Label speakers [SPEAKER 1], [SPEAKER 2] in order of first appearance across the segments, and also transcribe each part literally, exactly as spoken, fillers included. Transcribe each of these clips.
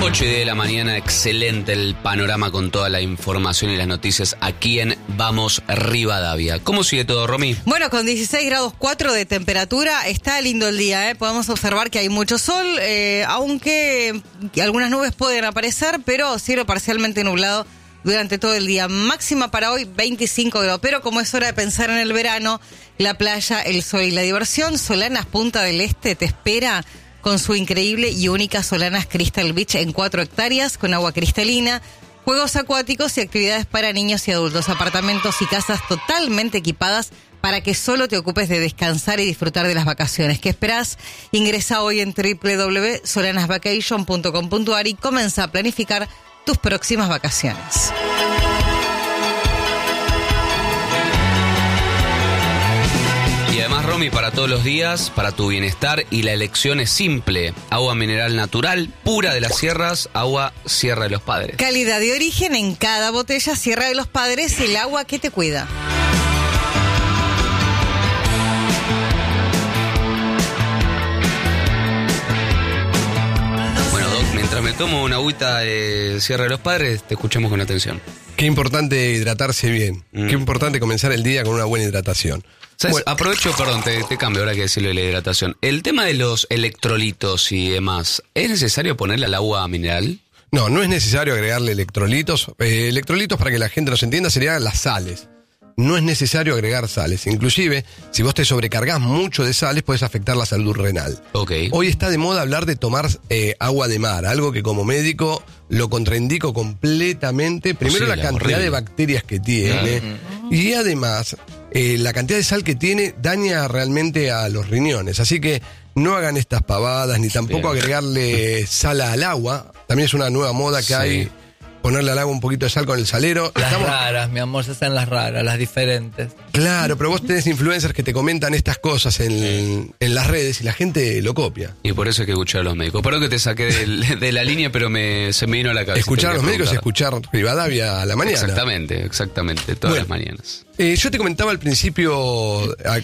[SPEAKER 1] ocho y diez de la mañana, excelente el panorama con toda la información y las noticias aquí en Vamos Rivadavia. ¿Cómo sigue todo, Romy?
[SPEAKER 2] Bueno, con dieciséis grados cuatro de temperatura, está lindo el día, ¿eh? Podemos observar que hay mucho sol, eh, aunque algunas nubes pueden aparecer, pero cielo parcialmente nublado durante todo el día. Máxima para hoy, veinticinco grados, pero como es hora de pensar en el verano, la playa, el sol y la diversión, Solanas Punta del Este te espera con su increíble y única Solanas Crystal Beach en cuatro hectáreas, con agua cristalina, juegos acuáticos y actividades para niños y adultos, apartamentos y casas totalmente equipadas para que solo te ocupes de descansar y disfrutar de las vacaciones. ¿Qué esperás? Ingresa hoy en doble u doble u doble u punto solanas vacation punto com punto a r y comienza a planificar tus próximas vacaciones.
[SPEAKER 1] Y además, Romy, para todos los días, para tu bienestar, y la elección es simple: agua mineral natural, pura de las sierras, agua Sierra de los Padres.
[SPEAKER 2] Calidad de origen en cada botella, Sierra de los Padres, el agua que te cuida.
[SPEAKER 1] Bueno, Doc, mientras me tomo una agüita de Sierra de los Padres, te escuchamos con atención.
[SPEAKER 3] Qué importante hidratarse bien. Mm. Qué importante comenzar el día con una buena hidratación.
[SPEAKER 1] ¿Sabes?
[SPEAKER 3] Bueno,
[SPEAKER 1] aprovecho, perdón, te, te cambio ahora que decirlo de la hidratación. El tema de los electrolitos y demás, ¿es necesario ponerle al agua mineral?
[SPEAKER 3] No, no es necesario agregarle electrolitos. Eh, electrolitos, para que la gente nos entienda, serían las sales. No es necesario agregar sales. Inclusive, si vos te sobrecargás mucho de sales, puedes afectar la salud renal.
[SPEAKER 1] Okay.
[SPEAKER 3] Hoy está de moda hablar de tomar eh, agua de mar, algo que como médico lo contraindico completamente. Primero, sí, la cantidad horrible de bacterias que tiene. Uh-huh. Y además, eh, la cantidad de sal que tiene daña realmente a los riñones. Así que no hagan estas pavadas, ni tampoco Bien. agregarle sal al agua. También es una nueva moda que sí. hay. Ponerle al agua un poquito de sal con el salero.
[SPEAKER 4] Las
[SPEAKER 3] Estamos...
[SPEAKER 4] raras, mi amor, se hacen las raras, las diferentes.
[SPEAKER 3] Claro, pero vos tenés influencers que te comentan estas cosas en, sí. en las redes y la gente lo copia.
[SPEAKER 1] Y por eso hay que escuchar a los médicos. Perdón que te saqué de, de la línea, pero me, se me vino a la cabeza.
[SPEAKER 3] Escuchar a los médicos es escuchar Rivadavia a la mañana.
[SPEAKER 1] Exactamente, exactamente, todas bueno, las mañanas.
[SPEAKER 3] Eh, yo te comentaba al principio, a,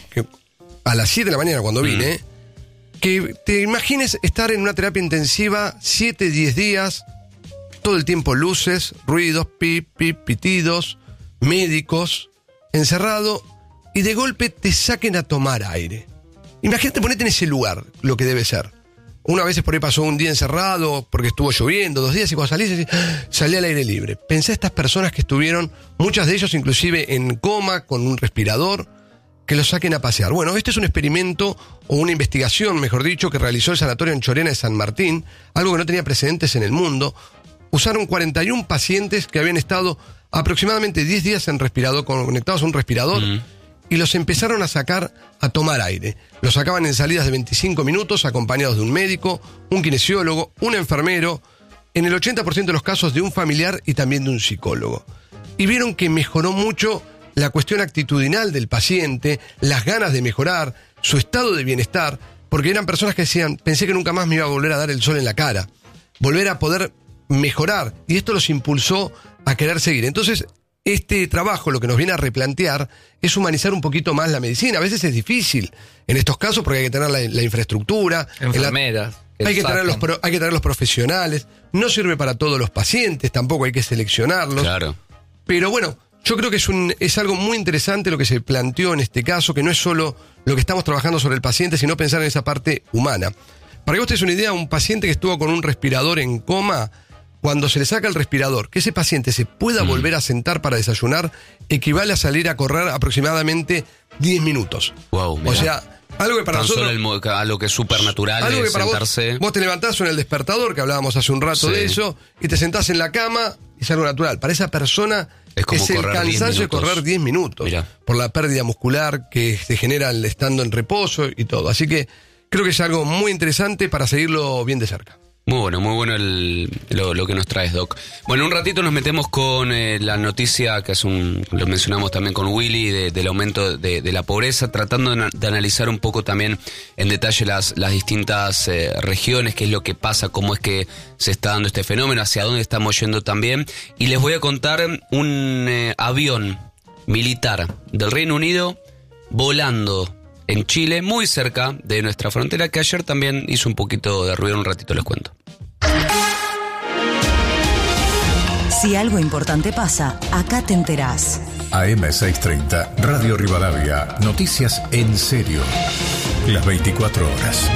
[SPEAKER 3] a las siete de la mañana cuando vine, mm. que te imagines estar en una terapia intensiva siete, diez días, todo el tiempo luces, ruidos, pip, pip, pitidos, médicos, encerrado, y de golpe te saquen a tomar aire. Imagínate ponerte en ese lugar, lo que debe ser. Una vez por ahí pasó un día encerrado porque estuvo lloviendo, dos días, y cuando salís, salí al aire libre. Pensé a estas personas que estuvieron, muchas de ellos inclusive en coma, con un respirador, que los saquen a pasear. Bueno, este es un experimento, o una investigación, mejor dicho, que realizó el Sanatorio Anchorena de San Martín, algo que no tenía precedentes en el mundo. Usaron cuarenta y uno pacientes que habían estado aproximadamente diez días en respirador, conectados a un respirador, mm. y los empezaron a sacar a tomar aire. Los sacaban en salidas de veinticinco minutos, acompañados de un médico, un kinesiólogo, un enfermero, en el ochenta por ciento de los casos de un familiar y también de un psicólogo. Y vieron que mejoró mucho la cuestión actitudinal del paciente, las ganas de mejorar, su estado de bienestar, porque eran personas que decían, pensé que nunca más me iba a volver a dar el sol en la cara, volver a poder mejorar, y esto los impulsó a querer seguir. Entonces, este trabajo lo que nos viene a replantear es humanizar un poquito más la medicina. A veces es difícil en estos casos porque hay que tener la, la infraestructura,
[SPEAKER 4] enfermeras,
[SPEAKER 3] la, hay, que tener los pro, hay que tener los profesionales. No sirve para todos los pacientes, tampoco hay que seleccionarlos.
[SPEAKER 1] Claro.
[SPEAKER 3] Pero bueno, yo creo que es, un, es algo muy interesante lo que se planteó en este caso, que no es solo lo que estamos trabajando sobre el paciente, sino pensar en esa parte humana. Para que vos te des una idea, un paciente que estuvo con un respirador en coma, cuando se le saca el respirador, que ese paciente se pueda mm. volver a sentar para desayunar, equivale a salir a correr aproximadamente diez minutos.
[SPEAKER 1] Wow,
[SPEAKER 3] o sea, algo que para
[SPEAKER 1] Tan
[SPEAKER 3] nosotros...
[SPEAKER 1] Solo el, algo que es súper natural, algo que para sentarse...
[SPEAKER 3] Vos, vos te levantás en el despertador, que hablábamos hace un rato sí. de eso, y te sentás en la cama, y es algo natural. Para esa persona
[SPEAKER 1] es, como
[SPEAKER 3] es el cansancio de correr diez minutos. Mirá. Por la pérdida muscular que se genera estando en reposo y todo. Así que creo que es algo muy interesante para seguirlo bien de cerca.
[SPEAKER 1] Muy bueno, muy bueno el, lo, lo que nos traes, Doc. Bueno, un ratito nos metemos con eh, la noticia que es un, lo mencionamos también con Willy, de, del aumento de, de la pobreza, tratando de, de analizar un poco también en detalle las, las distintas eh, regiones, qué es lo que pasa, cómo es que se está dando este fenómeno, hacia dónde estamos yendo también. Y les voy a contar un eh, avión militar del Reino Unido volando en Chile, muy cerca de nuestra frontera, que ayer también hizo un poquito de ruido. Un ratito les cuento.
[SPEAKER 5] Si algo importante pasa, acá te enterás.
[SPEAKER 6] A M seiscientos treinta, Radio Rivadavia, noticias en serio. Las veinticuatro horas.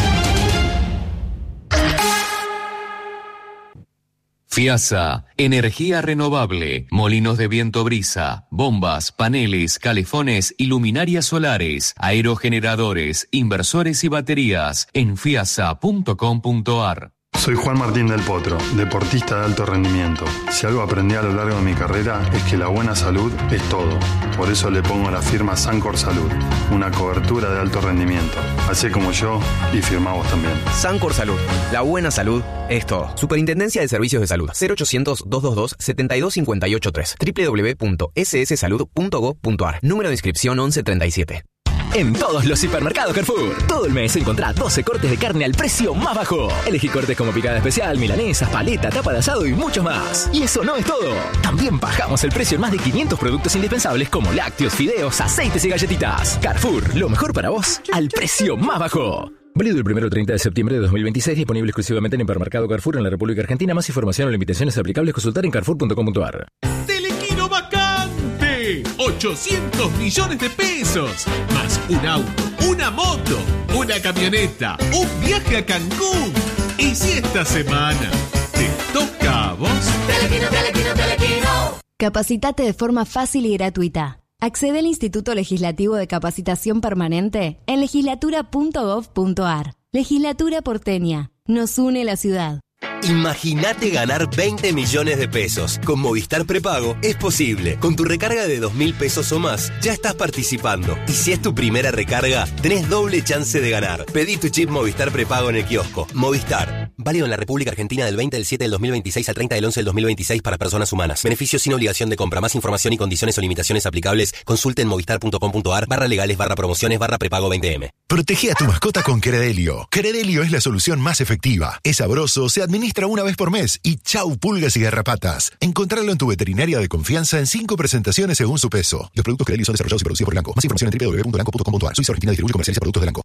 [SPEAKER 7] FIASA, energía renovable, molinos de viento brisa, bombas, paneles, calefones y luminarias solares, aerogeneradores, inversores y baterías en fiasa punto com punto ar.
[SPEAKER 8] Soy Juan Martín del Potro, deportista de alto rendimiento. Si algo aprendí a lo largo de mi carrera es que la buena salud es todo. Por eso le pongo la firma Sancor Salud, una cobertura de alto rendimiento. Hacé como yo y firmá vos también.
[SPEAKER 9] Sancor Salud, la buena salud es todo. Superintendencia de Servicios de Salud, cero ochocientos, doscientos veintidós, setenta y dos cincuenta y ocho tres, doble u doble u doble u punto ese ese salud punto gob punto ar. Número de inscripción once treinta y siete.
[SPEAKER 10] En todos los hipermercados Carrefour, todo el mes encontrá doce cortes de carne al precio más bajo. Elegí cortes como picada especial, milanesas, paleta, tapa de asado y mucho más. Y eso no es todo. También bajamos el precio en más de quinientos productos indispensables como lácteos, fideos, aceites y galletitas. Carrefour, lo mejor para vos, al precio más bajo. Válido el primero al treinta de septiembre de dos mil veintiséis, disponible exclusivamente en hipermercado Carrefour en la República Argentina. Más información o limitaciones aplicables consultar en carrefour punto com punto ar.
[SPEAKER 11] Telequino vacante, ochocientos millones de pesos, más un auto, una moto, una camioneta, un viaje a Cancún. Y si esta semana te toca a vos,
[SPEAKER 12] Telequino, Telequino, Telequino.
[SPEAKER 13] Capacitate de forma fácil y gratuita. Accede al Instituto Legislativo de Capacitación Permanente en legislatura punto gob punto ar. Legislatura porteña. Nos une la ciudad.
[SPEAKER 14] Imagínate ganar veinte millones de pesos. Con Movistar Prepago es posible. Con tu recarga de dos mil pesos o más, ya estás participando. Y si es tu primera recarga, tenés doble chance de ganar. Pedí tu chip Movistar Prepago en el kiosco. Movistar. Válido en la República Argentina del veinte del siete del dos mil veintiséis al treinta del once del dos mil veintiséis para personas humanas. Beneficios sin obligación de compra. Más información y condiciones o limitaciones aplicables. Consulte en movistar punto com punto ar, barra legales, barra promociones, barra prepago veinte eme.
[SPEAKER 15] Protege a tu mascota con Credelio. Credelio es la solución más efectiva. Es sabroso, se administra una vez por mes y chau pulgas y garrapatas. Encontrarlo en tu veterinaria de confianza en cinco presentaciones según su peso. Los productos Credelio son desarrollados y producidos por Elanco. Más información en doble u doble u doble u punto elanco punto com punto ar. Suiza Argentina distribuye y comercializa productos de Elanco.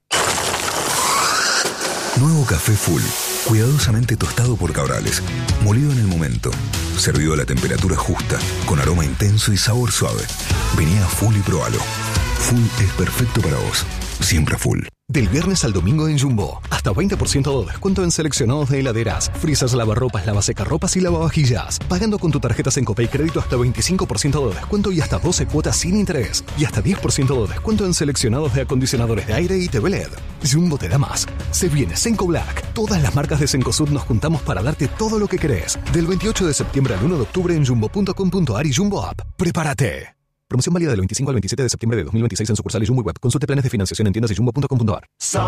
[SPEAKER 16] Nuevo café Full, cuidadosamente tostado por Cabrales, molido en el momento, servido a la temperatura justa, con aroma intenso y sabor suave. Vení a Full y probalo. Full es perfecto para vos, siempre Full.
[SPEAKER 17] Del viernes al domingo en Jumbo, hasta veinte por ciento de descuento en seleccionados de heladeras, frisas, lavarropas, lavasecarropas y lavavajillas. Pagando con tu tarjeta Sencope y crédito hasta veinticinco por ciento de descuento y hasta doce cuotas sin interés. Y hasta diez por ciento de descuento en seleccionados de acondicionadores de aire y T V L E D. Jumbo te da más. Se viene Senco Black. Todas las marcas de Cencosud nos juntamos para darte todo lo que querés. Del veintiocho de septiembre al uno de octubre en jumbo punto com punto ar y Jumbo App. ¡Prepárate! Promoción válida del veinticinco al veintisiete de septiembre de dos mil veintiséis en sucursales Jumbo y Web. Consulte planes de financiación en tiendas y jumbo punto com punto ar.